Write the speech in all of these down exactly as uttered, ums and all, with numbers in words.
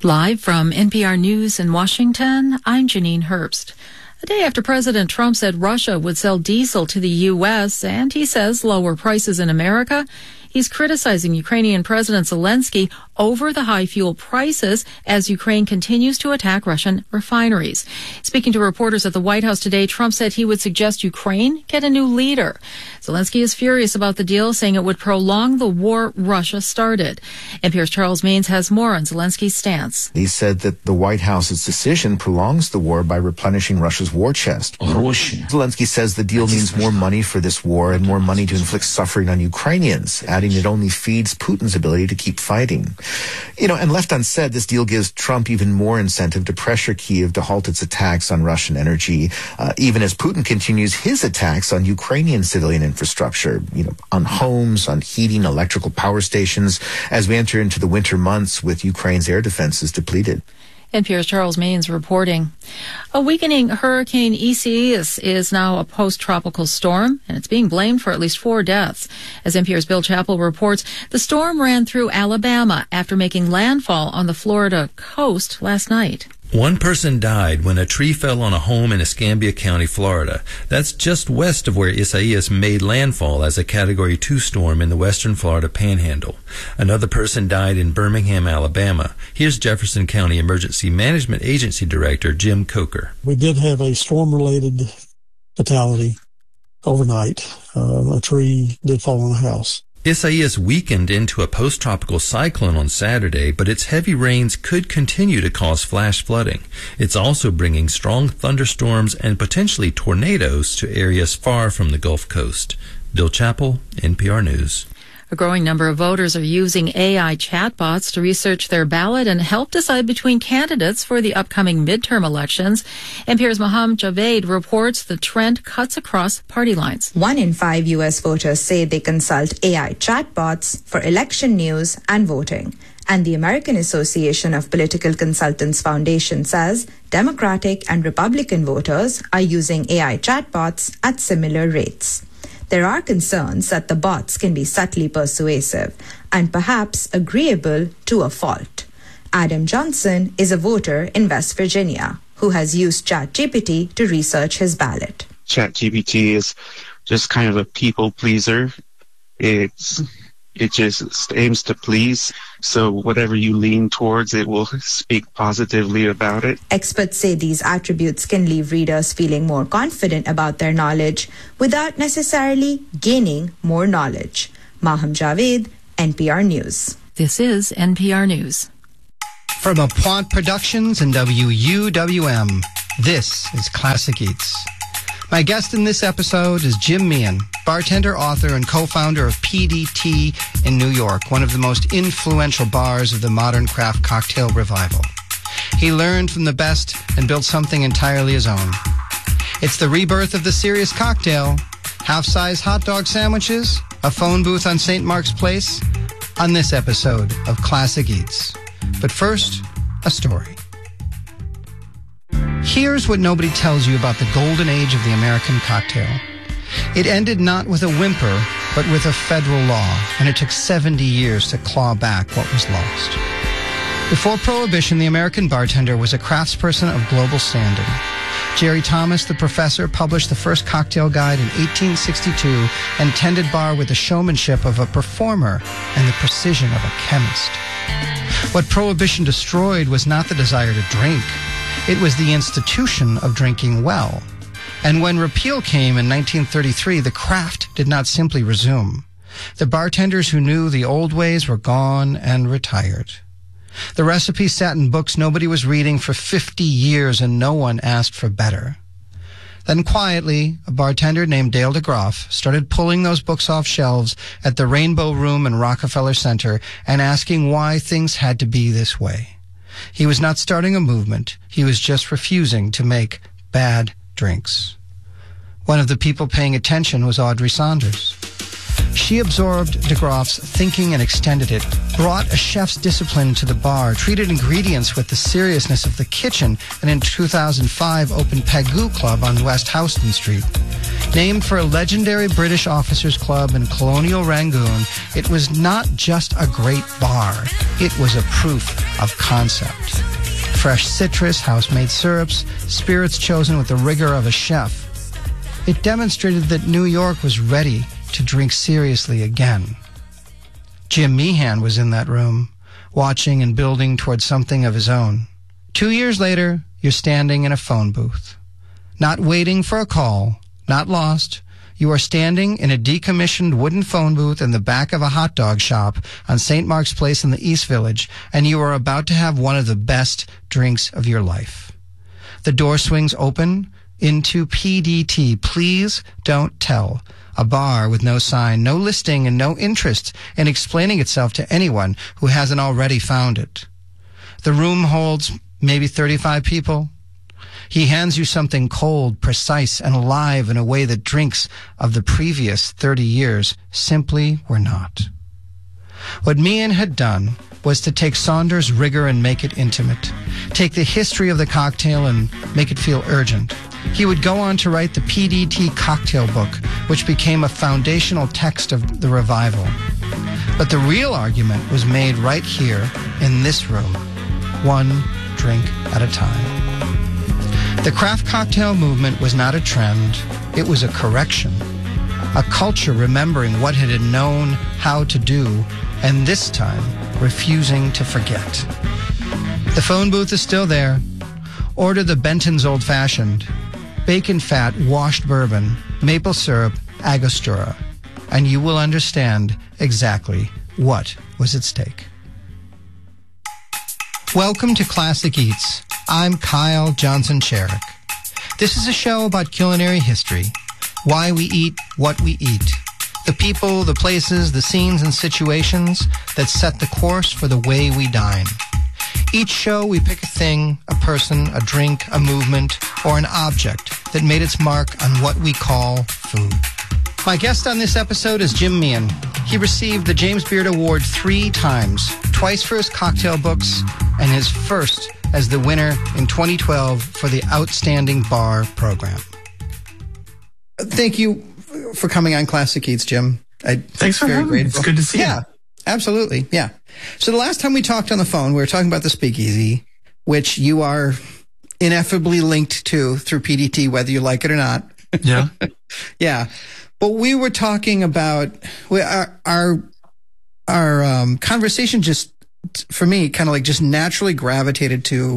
Live from N P R News in Washington, I'm Janine Herbst. A day after President Trump said Russia would sell diesel to the U S and he says lower prices in America, he's criticizing Ukrainian President Zelensky over the high fuel prices as Ukraine continues to attack Russian refineries. Speaking to reporters at the White House today, Trump said he would suggest Ukraine get a new leader. Zelensky is furious about the deal, saying it would prolong the war Russia started. N P R's Charles Maynes has more on Zelensky's stance. He said that the White House's decision prolongs the war by replenishing Russia's war chest. Zelensky says the deal means more money for this war and more money to inflict suffering on Ukrainians, adding it only feeds Putin's ability to keep fighting. You know, and left unsaid, this deal gives Trump even more incentive to pressure Kyiv to halt its attacks on Russian energy, uh, even as Putin continues his attacks on Ukrainian civilian infrastructure, you know, on homes, on heating, electrical power stations, as we enter into the winter months with Ukraine's air defenses depleted. N P R's Charles Maynes reporting. A weakening Hurricane Isaias is now a post-tropical storm, and it's being blamed for at least four deaths. As N P R's Bill Chappell reports, the storm ran through Alabama after making landfall on the Florida coast last night. One person died when a tree fell on a home in Escambia County, Florida. That's just west of where Isaias made landfall as a Category two storm in the western Florida Panhandle. Another person died in Birmingham, Alabama. Here's Jefferson County Emergency Management Agency Director Jim Coker. We did have a storm-related fatality overnight. Uh, a tree did fall on a house. Isaias weakened into a post-tropical cyclone on Saturday, but its heavy rains could continue to cause flash flooding. It's also bringing strong thunderstorms and potentially tornadoes to areas far from the Gulf Coast. Bill Chappell, N P R News. A growing number of voters are using A I chatbots to research their ballot and help decide between candidates for the upcoming midterm elections. N P R's Maham Javed reports the trend cuts across party lines. One in five U S voters say they consult A I chatbots for election news and voting. And the American Association of Political Consultants Foundation says Democratic and Republican voters are using A I chatbots at similar rates. There are concerns that the bots can be subtly persuasive and perhaps agreeable to a fault. Adam Johnson is a voter in West Virginia who has used ChatGPT to research his ballot. ChatGPT is just kind of a people pleaser. It's It just aims to please. So whatever you lean towards, it will speak positively about it. Experts say these attributes can leave readers feeling more confident about their knowledge without necessarily gaining more knowledge. Maham Javed, N P R News. This is N P R News. From Apuant Productions and W U W M, this is Classic Eats. My guest in this episode is Jim Meehan, bartender, author, and co-founder of P D T in New York, one of the most influential bars of the modern craft cocktail revival. He learned from the best and built something entirely his own. It's the rebirth of the serious cocktail, half-size hot dog sandwiches, a phone booth on Saint Mark's Place, on this episode of Classic Eats. But first, a story. Here's what nobody tells you about the golden age of the American cocktail. It ended not with a whimper, but with a federal law, and it took seventy years to claw back what was lost. Before Prohibition, the American bartender was a craftsperson of global standing. Jerry Thomas, the professor, published the first cocktail guide in eighteen sixty-two and tended bar with the showmanship of a performer and the precision of a chemist. What Prohibition destroyed was not the desire to drink. It was the institution of drinking well. And when repeal came in nineteen thirty-three, the craft did not simply resume. The bartenders who knew the old ways were gone and retired. The recipes sat in books nobody was reading for fifty years, and no one asked for better. Then quietly, a bartender named Dale DeGroff started pulling those books off shelves at the Rainbow Room in Rockefeller Center and asking why things had to be this way. He was not starting a movement. He was just refusing to make bad drinks. One of the people paying attention was Audrey Saunders. She absorbed DeGroff's thinking and extended it, brought a chef's discipline to the bar, treated ingredients with the seriousness of the kitchen, and in two thousand five opened Pegu Club on West Houston Street. Named for a legendary British officers' club in colonial Rangoon, it was not just a great bar. It was a proof of concept. Fresh citrus, house-made syrups, spirits chosen with the rigor of a chef. It demonstrated that New York was ready to drink seriously again. Jim Meehan was in that room, watching and building towards something of his own. Two years later, you're standing in a phone booth. Not waiting for a call, not lost. You are standing in a decommissioned wooden phone booth in the back of a hot dog shop on Saint Mark's Place in the East Village, and you are about to have one of the best drinks of your life. The door swings open into P D T, Please Don't Tell, a bar with no sign, no listing, and no interest in explaining itself to anyone who hasn't already found it. The room holds maybe thirty-five people. He hands you something cold, precise, and alive in a way that drinks of the previous thirty years simply were not. What Meehan had done was to take Saunders' rigor and make it intimate, take the history of the cocktail and make it feel urgent. He would go on to write the P D T cocktail book, which became a foundational text of the revival. But the real argument was made right here in this room, one drink at a time. The craft cocktail movement was not a trend, it was a correction. A culture remembering what it had known how to do, and this time refusing to forget. The phone booth is still there. Order the Benton's Old Fashioned, bacon fat washed bourbon, maple syrup, Angostura, and you will understand exactly what was at stake. Welcome to Classic Eats. I'm Kyle Johnson-Sherrick. This is a show about culinary history, why we eat what we eat, the people, the places, the scenes and situations that set the course for the way we dine. Each show we pick a thing, a person, a drink, a movement, or an object that made its mark on what we call food. My guest on this episode is Jim Meehan. He received the James Beard Award three times, twice for his cocktail books, and his first as the winner in twenty twelve for the Outstanding Bar program. Thank you for coming on Classic Eats, Jim. I, Thanks for having me. It's good to see yeah, you. Yeah, absolutely. Yeah. So the last time we talked on the phone, we were talking about the Speakeasy, which you are ineffably linked to through P D T, whether you like it or not. Yeah. Yeah. But we were talking about we, our our, our um, conversation just, for me, kind of like just naturally gravitated to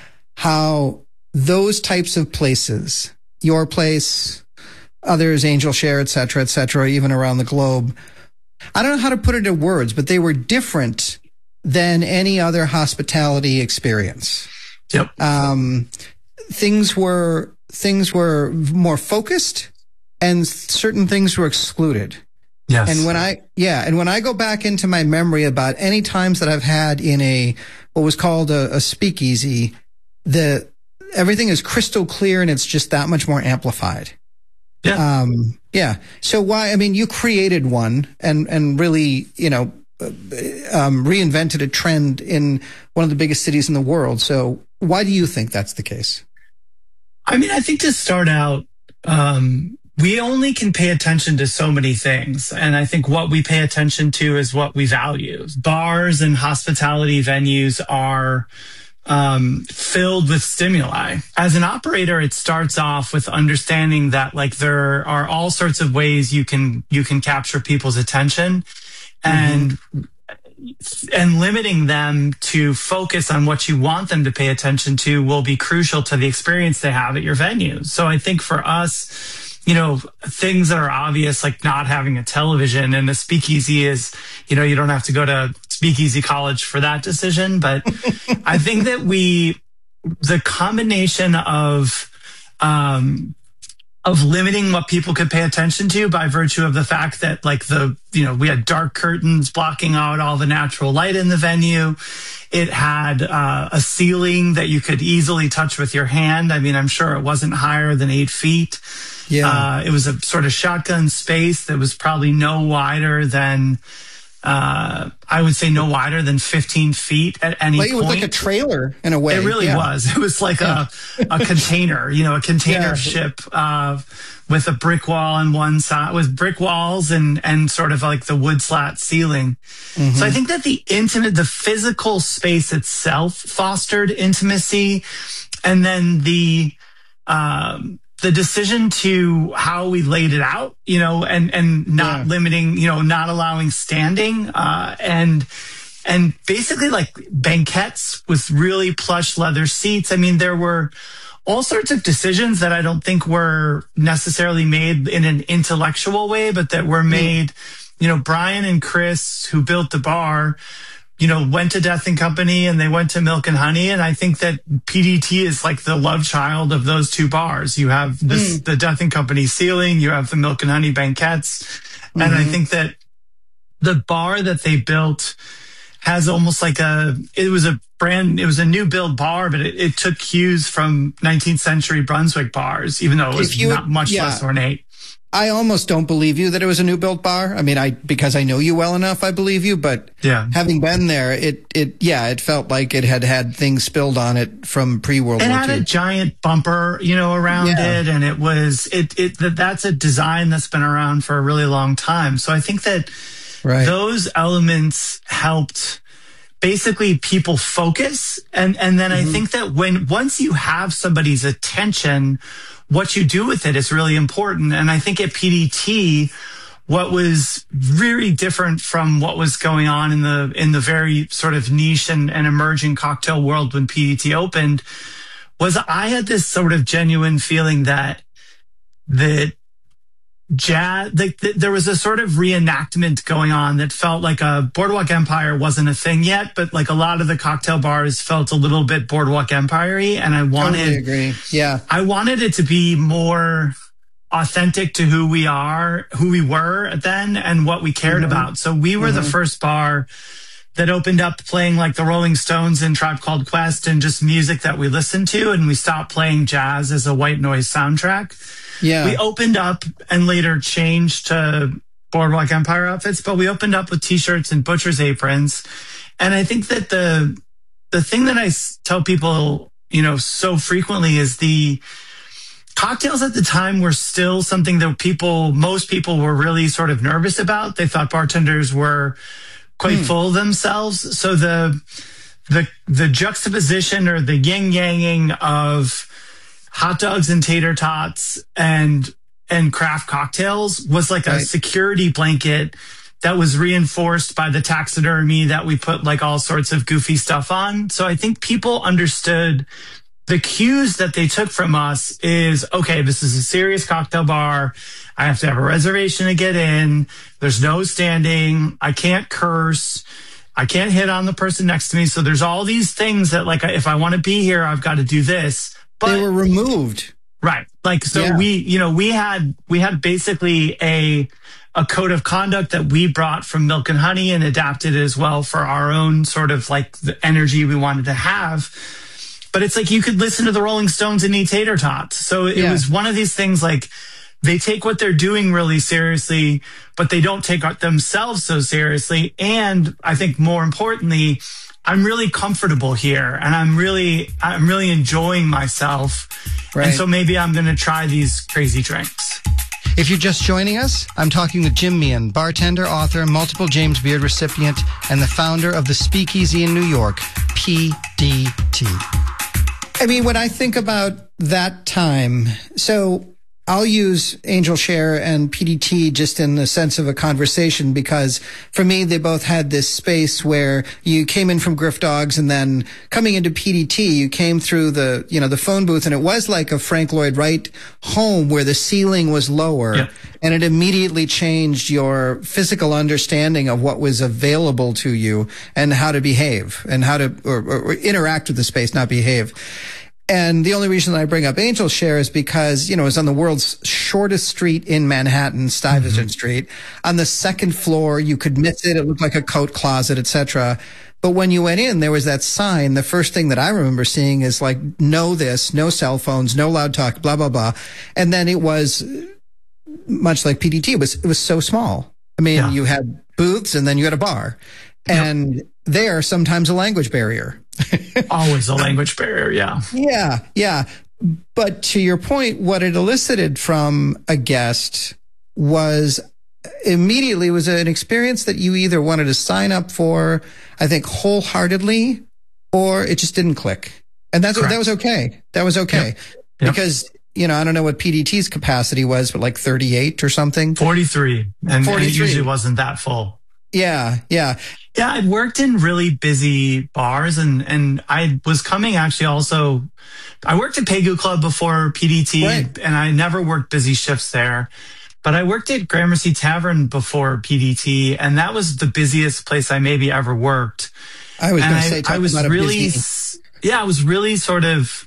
how those types of places, your place, others, Angel Share, et cetera, et cetera, even around the globe, I don't know how to put it in words, but they were different than any other hospitality experience. Yep. Um, things were things were more focused, and certain things were excluded. Yes. And when I, yeah, and when I go back into my memory about any times that I've had in a, what was called a, a speakeasy, the, everything is crystal clear and it's just that much more amplified. Yeah. Um, yeah. So why, I mean, you created one and, and really, you know, um, reinvented a trend in one of the biggest cities in the world. So why do you think that's the case? I mean, I think to start out, um, we only can pay attention to so many things. And I think what we pay attention to is what we value. Bars and hospitality venues are um, filled with stimuli. As an operator, it starts off with understanding that like there are all sorts of ways you can you can capture people's attention, and mm-hmm. and limiting them to focus on what you want them to pay attention to will be crucial to the experience they have at your venue. So I think for us, you know, things that are obvious, like not having a television and a speakeasy is, you know, you don't have to go to speakeasy college for that decision. But I think that we, the combination of, um, of limiting what people could pay attention to by virtue of the fact that like the, you know, we had dark curtains blocking out all the natural light in the venue. It had uh, a ceiling that you could easily touch with your hand. I mean, I'm sure it wasn't higher than eight feet. Yeah. Uh, it was a sort of shotgun space that was probably no wider than uh, I would say no wider than fifteen feet at any like, point. It was like a trailer in a way. It really yeah. was. It was like yeah. a, a container, you know, a container yeah. ship uh, with a brick wall on one side, with brick walls and, and sort of like the wood slat ceiling. Mm-hmm. So I think that the intimate, the physical space itself fostered intimacy. And then the, um, the decision to how we laid it out, you know, and, and not yeah. limiting, you know, not allowing standing, uh, and, and basically like banquettes with really plush leather seats. I mean, there were all sorts of decisions that I don't think were necessarily made in an intellectual way, but that were made, you know, Brian and Chris, who built the bar, you know, went to Death and Company and they went to Milk and Honey. And I think that P D T is like the love child of those two bars. You have this, mm. the Death and Company ceiling, you have the Milk and Honey banquettes. Mm-hmm. And I think that the bar that they built has almost like a, it was a brand, it was a new build bar, but it, it took cues from nineteenth century Brunswick bars, even though it was you, not much yeah. less ornate. I almost don't believe you that it was a new built bar. I mean, I, because I know you well enough, I believe you, but yeah. having been there, it, it, yeah, it felt like it had had things spilled on it from pre-World War Two. It had a giant bumper, you know, around yeah. it. And it was, it, it, that that's a design that's been around for a really long time. So I think that right. those elements helped basically people focus. And, and then mm-hmm. I think that when, once you have somebody's attention, what you do with it is really important. And I think at P D T, what was very different from what was going on in the in the very sort of niche and, and emerging cocktail world when P D T opened was I had this sort of genuine feeling that that jazz, that, that there was a sort of reenactment going on that felt like a Boardwalk Empire wasn't a thing yet, but like a lot of the cocktail bars felt a little bit Boardwalk Empire-y, and I wanted, totally agree. Yeah, I wanted it to be more authentic to who we are, who we were then, and what we cared mm-hmm. about. So we were mm-hmm. the first bar that opened up playing like the Rolling Stones and Tribe Called Quest and just music that we listened to, and we stopped playing jazz as a white noise soundtrack. Yeah. We opened up and later changed to Boardwalk Empire outfits, but we opened up with t-shirts and butcher's aprons. And I think that the the thing that I tell people, you know, so frequently is the cocktails at the time were still something that people, most people were really sort of nervous about. They thought bartenders were quite mm. full of themselves. So the the the juxtaposition or the yin-yanging of hot dogs and tater tots and and craft cocktails was like right. a security blanket that was reinforced by the taxidermy that we put like all sorts of goofy stuff on. So I think people understood the cues that they took from us is, okay, this is a serious cocktail bar. I have to have a reservation to get in. There's no standing. I can't curse. I can't hit on the person next to me. So there's all these things that like, if I want to be here, I've got to do this. But, they were removed. Right. Like, so yeah. we, you know, we had, we had basically a, a code of conduct that we brought from Milk and Honey and adapted as well for our own sort of like the energy we wanted to have. But it's like, you could listen to the Rolling Stones and eat tater tots. So it yeah. was one of these things like they take what they're doing really seriously, but they don't take themselves so seriously. And I think more importantly, I'm really comfortable here and I'm really, I'm really enjoying myself. Right. And so maybe I'm going to try these crazy drinks. If you're just joining us, I'm talking with Jim Meehan, bartender, author, multiple James Beard recipient, and the founder of the Speakeasy in New York, P D T. I mean, when I think about that time, so I'll use Angel Share and P D T just in the sense of a conversation because for me, they both had this space where you came in from Griff Dogs and then coming into P D T, you came through the, you know, the phone booth and it was like a Frank Lloyd Wright home where the ceiling was lower yeah. and it immediately changed your physical understanding of what was available to you and how to behave and how to or, or interact with the space, not behave. And the only reason I bring up Angel Share is because, you know, it was on the world's shortest street in Manhattan, Stuyvesant mm-hmm. Street. On the second floor, you could miss it. It looked like a coat closet, et cetera. But when you went in, there was that sign. The first thing that I remember seeing is like, no this, no cell phones, no loud talk, blah, blah, blah. And then it was much like P D T. It was, it was so small. I mean, yeah. you had booths and then you had a bar. And yep. there, sometimes a language barrier. Always a language barrier, yeah. Yeah, yeah. But to your point, what it elicited from a guest was immediately was an experience that you either wanted to sign up for, I think, wholeheartedly, or it just didn't click. And that's that was okay. That was okay. Yep. Yep. Because, you know, I don't know what P D T's capacity was, but like thirty-eight or something. forty-three. And, and it usually wasn't that full. Yeah, yeah. Yeah, I'd worked in really busy bars, and, and I was coming actually also, I worked at Pegu Club before P D T, right. and I never worked busy shifts there. But I worked at Gramercy Tavern before P D T, and that was the busiest place I maybe ever worked. I was going to say, I was really, yeah, I was really sort of,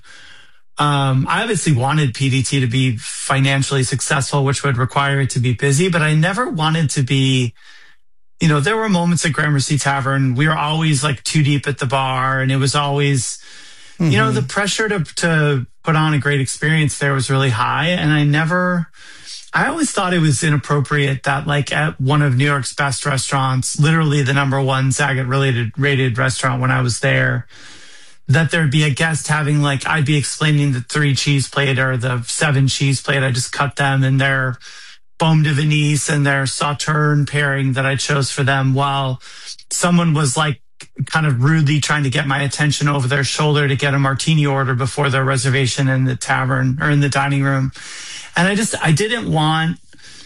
um, I obviously wanted P D T to be financially successful, which would require it to be busy, but I never wanted to be, you know, there were moments at Gramercy Tavern, we were always like too deep at the bar, and it was always, mm-hmm. you know, the pressure to, to put on a great experience there was really high. And I never, I always thought it was inappropriate that like at one of New York's best restaurants, literally the number one Zagat related rated restaurant when I was there, that there'd be a guest having like, I'd be explaining the three cheese plate or the seven cheese plate. I just cut them and their Baume de Venise and their Sauterne pairing that I chose for them, while someone was like kind of rudely trying to get my attention over their shoulder to get a martini order before their reservation in the tavern or in the dining room. And I just, I didn't want,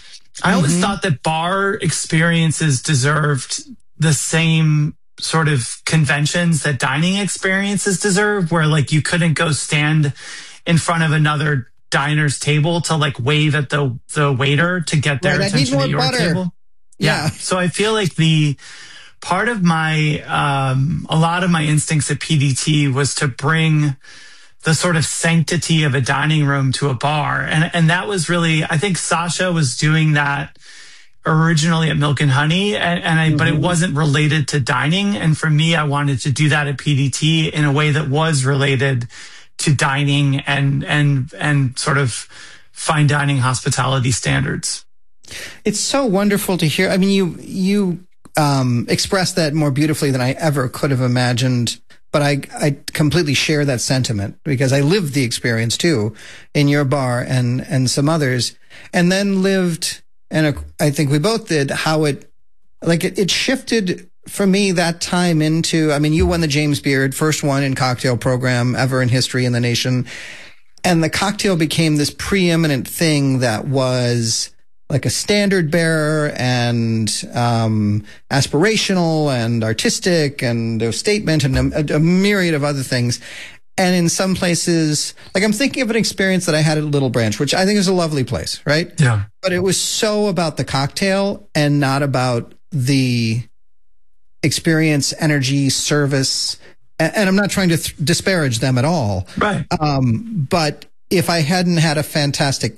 I always mm-hmm. thought that bar experiences deserved the same sort of conventions that dining experiences deserve, where like you couldn't go stand in front of another diner's table to like wave at the the waiter to get their right, attention at your butter. Table. Yeah. yeah. So I feel like the part of my, um, a lot of my instincts at P D T was to bring the sort of sanctity of a dining room to a bar. And, and that was really, I think Sasha was doing that originally at Milk and Honey, and, and I, mm-hmm. but it wasn't related to dining. And for me, I wanted to do that at P D T in a way that was related to dining and, and, and sort of fine dining hospitality standards. It's so wonderful to hear. I mean, you, you, um, expressed that more beautifully than I ever could have imagined. But I, I completely share that sentiment because I lived the experience too in your bar and, and some others, and then lived, and I think we both did, how it, like it, it shifted for me that time into, I mean, you won the James Beard, first one in cocktail program ever in history in the nation. And the cocktail became this preeminent thing that was like a standard bearer and um, aspirational and artistic and a statement and a, a myriad of other things. And in some places, like I'm thinking of an experience that I had at Little Branch, which I think is a lovely place, right? Yeah. But it was so about the cocktail and not about the experience, energy, service. And, and I'm not trying to th- disparage them at all. Right. Um, but if I hadn't had a fantastic